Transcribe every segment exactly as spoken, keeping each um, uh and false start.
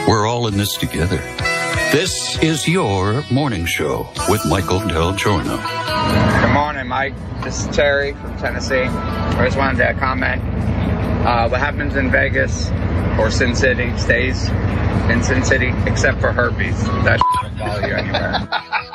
We're all in this together. This is your morning show with Michael Del Giorno. Good morning, Mike. This is Terry from Tennessee. I just wanted to comment. Uh, what happens in Vegas or Sin City stays in Sin City, except for herpes. That won't follow you anywhere.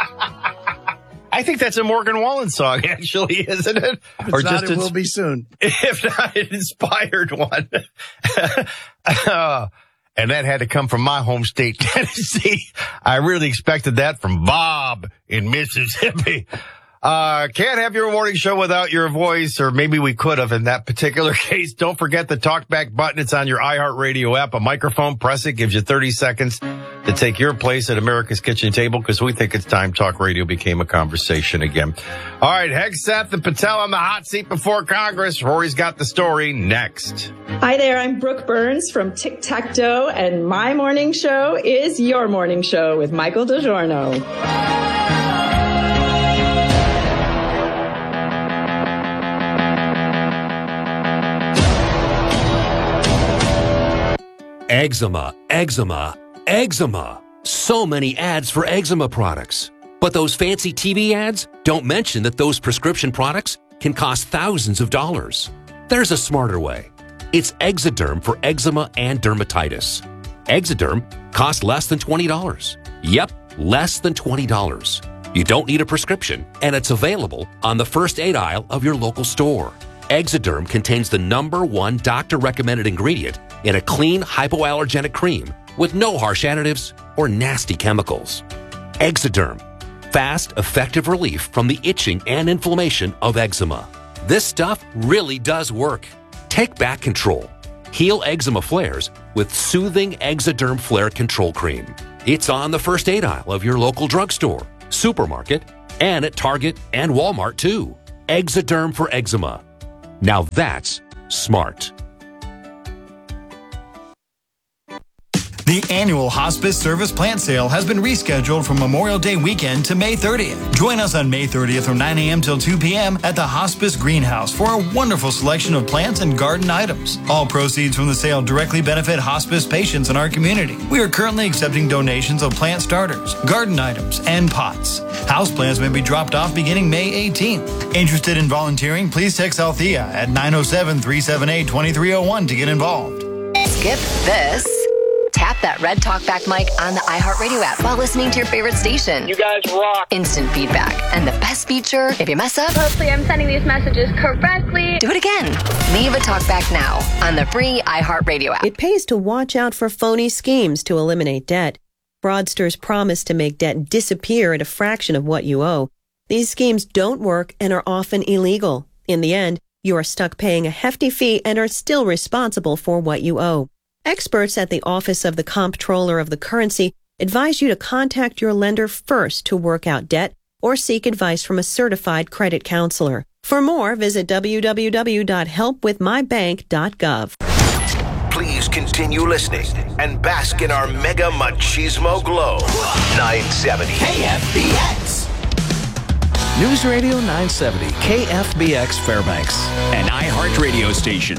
I think that's a Morgan Wallen song, actually, isn't it? If it's or not, just it ins- will be soon. If not, an inspired one. uh, and that had to come from my home state, Tennessee. I really expected that from Bob in Mississippi. Uh, can't have your morning show without your voice, or maybe we could have in that particular case. Don't forget the talkback button. It's on your iHeartRadio app. A microphone, press it, gives you thirty seconds to take your place at America's Kitchen Table, because we think it's time talk radio became a conversation again. All right, Hegseth and Patel on the hot seat before Congress. Rory's got the story next. Hi there, I'm Brooke Burns from Tic Tac Toe, and my morning show is your morning show with Michael DiGiorno. Eczema, eczema, eczema. So many ads for eczema products. But those fancy T V ads don't mention that those prescription products can cost thousands of dollars. There's a smarter way. It's Exoderm for eczema and dermatitis. Exoderm costs less than twenty dollars. Yep, less than twenty dollars. You don't need a prescription, and it's available on the first aid aisle of your local store. Exoderm contains the number one doctor-recommended ingredient in a clean, hypoallergenic cream with no harsh additives or nasty chemicals. Exoderm. Fast, effective relief from the itching and inflammation of eczema. This stuff really does work. Take back control. Heal eczema flares with soothing Exoderm Flare Control Cream. It's on the first aid aisle of your local drugstore, supermarket, and at Target and Walmart too. Exoderm for eczema. Now that's smart. The annual Hospice Service Plant Sale has been rescheduled from Memorial Day weekend to May thirtieth. Join us on May thirtieth from nine a.m. till two p.m. at the Hospice Greenhouse for a wonderful selection of plants and garden items. All proceeds from the sale directly benefit hospice patients in our community. We are currently accepting donations of plant starters, garden items, and pots. Houseplants may be dropped off beginning May eighteenth. Interested in volunteering, please text Althea at nine oh seven, three seven eight, two three oh one to get involved. Skip this. Tap that red talkback mic on the iHeartRadio app while listening to your favorite station. You guys rock. Instant feedback. And the best feature, if you mess up, hopefully I'm sending these messages correctly. Do it again. Leave a talkback now on the free iHeartRadio app. It pays to watch out for phony schemes to eliminate debt. Fraudsters promise to make debt disappear at a fraction of what you owe. These schemes don't work and are often illegal. In the end, you are stuck paying a hefty fee and are still responsible for what you owe. Experts at the Office of the Comptroller of the Currency advise you to contact your lender first to work out debt or seek advice from a certified credit counselor. For more, visit w w w dot help with my bank dot gov. Please continue listening and bask in our mega machismo glow. nine seventy K F B X. News Radio nine seventy K F B X Fairbanks, an iHeart radio station.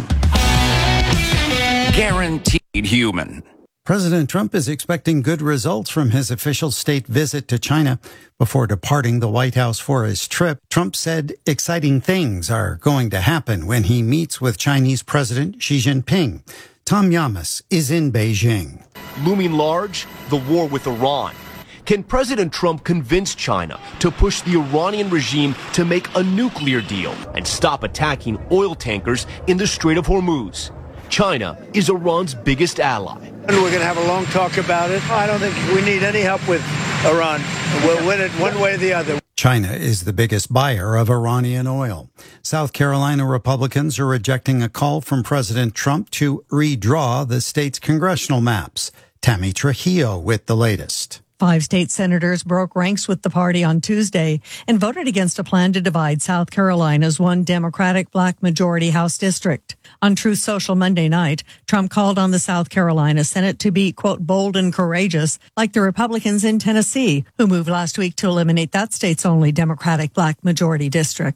Guaranteed human. President Trump is expecting good results from his official state visit to China. Before departing the White House for his trip, Trump said exciting things are going to happen when he meets with Chinese President Xi Jinping. Tom Yamas is in Beijing. Looming large, the war with Iran. Can President Trump convince China to push the Iranian regime to make a nuclear deal and stop attacking oil tankers in the Strait of Hormuz? China is Iran's biggest ally. And we're going to have a long talk about it. I don't think we need any help with Iran. We'll win it one way or the other. China is the biggest buyer of Iranian oil. South Carolina Republicans are rejecting a call from President Trump to redraw the state's congressional maps. Tammy Trujillo with the latest. Five state senators broke ranks with the party on Tuesday and voted against a plan to divide South Carolina's one Democratic black majority House district. On Truth Social Monday night, Trump called on the South Carolina Senate to be, quote, bold and courageous, like the Republicans in Tennessee, who moved last week to eliminate that state's only Democratic black majority district.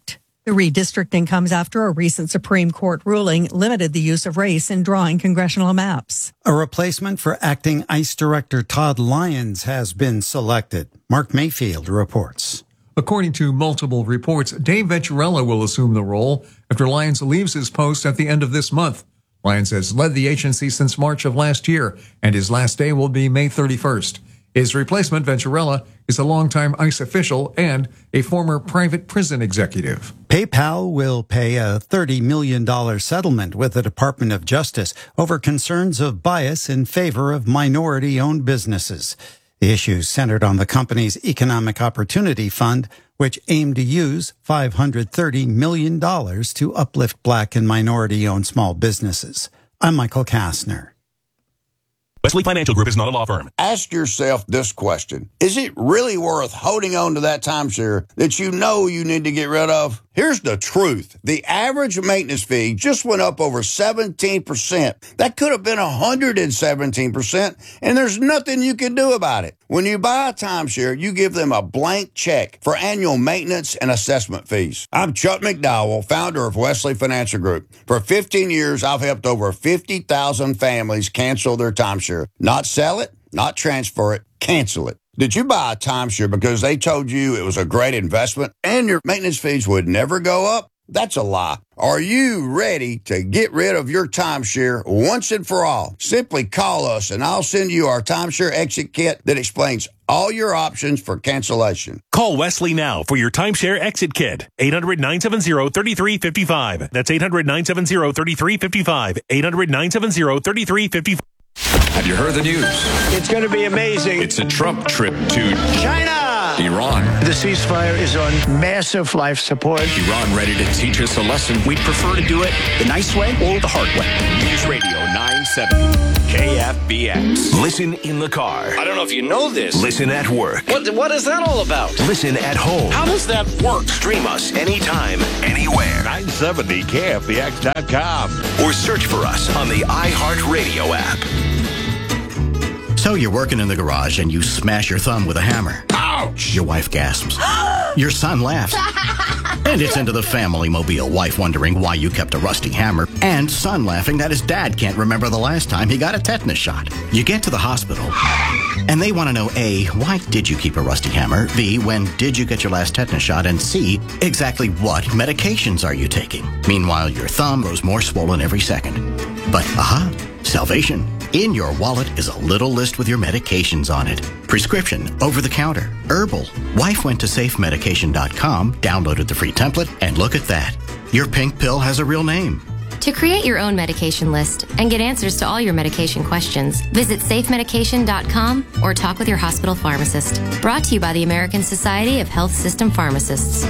The redistricting comes after a recent Supreme Court ruling limited the use of race in drawing congressional maps. A replacement for acting ICE Director Todd Lyons has been selected. Mark Mayfield reports. According to multiple reports, Dave Venturella will assume the role after Lyons leaves his post at the end of this month. Lyons has led the agency since March of last year, and his last day will be May thirty-first. His replacement, Venturella, is a longtime ICE official and a former private prison executive. PayPal will pay a thirty million dollars settlement with the Department of Justice over concerns of bias in favor of minority-owned businesses. The issue centered on the company's Economic Opportunity Fund, which aimed to use five hundred thirty million dollars to uplift black and minority-owned small businesses. I'm Michael Kastner. Wesley Financial Group is not a law firm. Ask yourself this question. Is it really worth holding on to that timeshare that you know you need to get rid of? Here's the truth. The average maintenance fee just went up over seventeen percent. That could have been one hundred seventeen percent, and there's nothing you can do about it. When you buy a timeshare, you give them a blank check for annual maintenance and assessment fees. I'm Chuck McDowell, founder of Wesley Financial Group. For fifteen years, I've helped over fifty thousand families cancel their timeshare. Not sell it, not transfer it, cancel it. Did you buy a timeshare because they told you it was a great investment and your maintenance fees would never go up? That's a lie. Are you ready to get rid of your timeshare once and for all? Simply call us and I'll send you our timeshare exit kit that explains all your options for cancellation. Call Wesley now for your timeshare exit kit. eight hundred, nine seven zero, three three five five. That's eight hundred, nine seven zero, three three five five. eight hundred, nine seven zero, three three five five. Have you heard the news? It's going to be amazing. It's a Trump trip to China. Iran. The ceasefire is on massive life support. Iran ready to teach us a lesson. We'd prefer to do it the nice way or the hard way. News Radio nine seventy K F B X. Listen in the car. I don't know if you know this. Listen at work. What What is that all about? Listen at home. How does that work? Stream us anytime, anywhere. nine seventy K F B X dot com. Or search for us on the iHeartRadio app. So you're working in the garage and you smash your thumb with a hammer. Ouch! Your wife gasps. Your son laughs. And it's into the family mobile. Wife wondering why you kept a rusty hammer. And son laughing that his dad can't remember the last time he got a tetanus shot. You get to the hospital and they want to know A, why did you keep a rusty hammer? B, when did you get your last tetanus shot? And C, exactly what medications are you taking? Meanwhile, your thumb grows more swollen every second. But aha, salvation. In your wallet is a little list with your medications on it. Prescription, over-the-counter, herbal. Wife went to safe medication dot com, downloaded the free template, and look at that. Your pink pill has a real name. To create your own medication list and get answers to all your medication questions, visit safe medication dot com or talk with your hospital pharmacist. Brought to you by the American Society of Health System Pharmacists.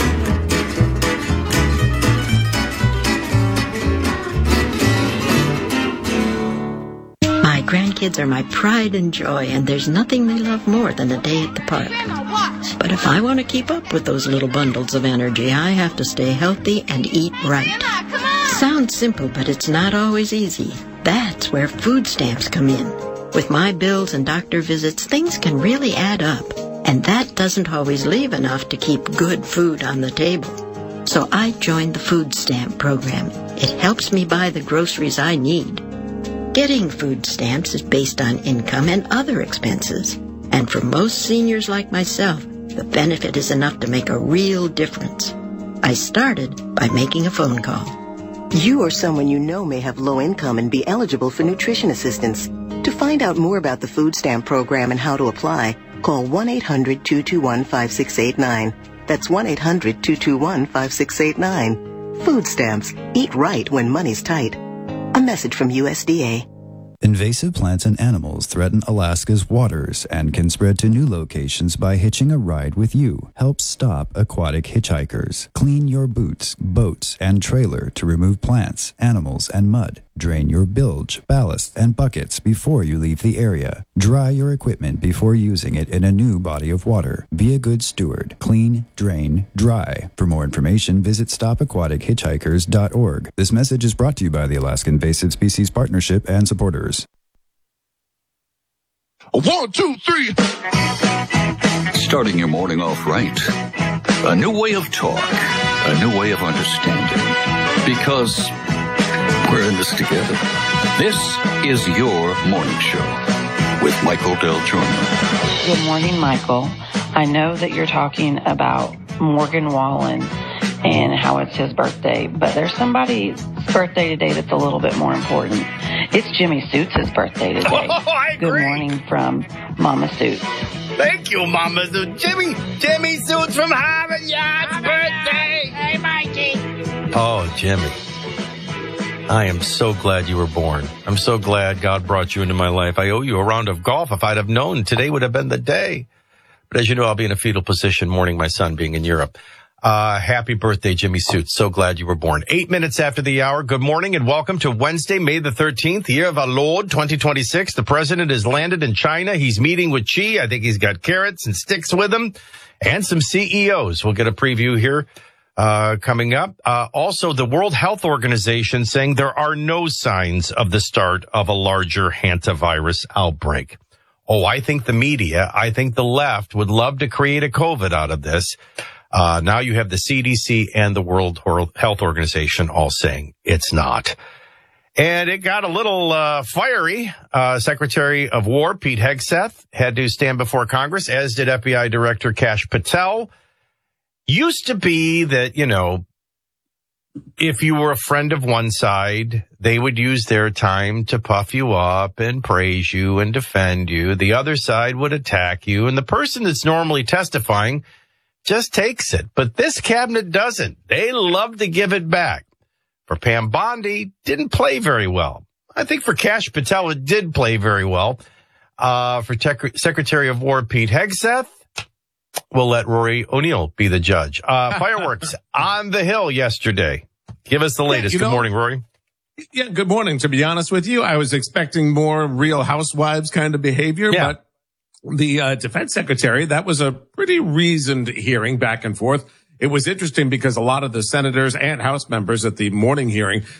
My grandkids are my pride and joy, and there's nothing they love more than a day at the park. But if I want to keep up with those little bundles of energy, I have to stay healthy and eat right. Sounds simple, but it's not always easy. That's where food stamps come in. With my bills and doctor visits, things can really add up, and that doesn't always leave enough to keep good food on the table. So I joined the food stamp program. It helps me buy the groceries I need. Getting food stamps is based on income and other expenses. And for most seniors like myself, the benefit is enough to make a real difference. I started by making a phone call. You or someone you know may have low income and be eligible for nutrition assistance. To find out more about the food stamp program and how to apply, call one eight hundred, two two one, five six eight nine. That's one eight hundred, two two one, five six eight nine. Food stamps. Eat right when money's tight. A message from U S D A. Invasive plants and animals threaten Alaska's waters and can spread to new locations by hitching a ride with you. Help stop aquatic hitchhikers. Clean your boots, boats, and trailer to remove plants, animals, and mud. Drain your bilge, ballast, and buckets before you leave the area. Dry your equipment before using it in a new body of water. Be a good steward. Clean, drain, dry. For more information, visit stop aquatic hitchhikers dot org. This message is brought to you by the Alaska Invasive Species Partnership and supporters. One, two, three. Starting your morning off right. A new way of talk. A new way of understanding. Because we're in this together. This is your morning show with Michael Del Giorno. Good morning, Michael. I know that you're talking about Morgan Wallen and how it's his birthday, but there's somebody's birthday today that's a little bit more important. It's Jimmy Suits' birthday today. Oh, I agree. Good morning from Mama Suits. Thank you, Mama Suits. Jimmy, Jimmy Suits from Harvard Yard's birthday. Hey, Mikey. Oh, Jimmy. I am so glad you were born. I'm so glad God brought you into my life. I owe you a round of golf. If I'd have known, today would have been the day. But as you know, I'll be in a fetal position mourning my son being in Europe. Uh, happy birthday, Jimmy Suits. So glad you were born. Eight minutes after the hour. Good morning and welcome to Wednesday, May the thirteenth, year of our Lord, twenty twenty-six. The president has landed in China. He's meeting with Xi. I think he's got carrots and sticks with him and some C E Os. We'll get a preview here, uh, coming up. Uh, also the World Health Organization saying there are no signs of the start of a larger hantavirus outbreak. Oh, I think the media, I think the left would love to create a COVID out of this. Uh, now you have the C D C and the World Health Organization all saying it's not. And it got a little uh, fiery. Uh, Secretary of War Pete Hegseth had to stand before Congress, as did F B I Director Kash Patel. Used to be that, you know, if you were a friend of one side, they would use their time to puff you up and praise you and defend you. The other side would attack you. And the person that's normally testifying just takes it. But this cabinet doesn't. They love to give it back. For Pam Bondi, didn't play very well. I think for Kash Patel, it did play very well. Uh, for Tec- Secretary of War Pete Hegseth, we'll let Rory O'Neill be the judge. Uh, fireworks on the Hill yesterday. Give us the latest. Yeah, good know, morning, Rory. Yeah, good morning. To be honest with you, I was expecting more Real Housewives kind of behavior, yeah. but the uh, defense secretary, that was a pretty reasoned hearing back and forth. It was interesting because a lot of the senators and House members at the morning hearing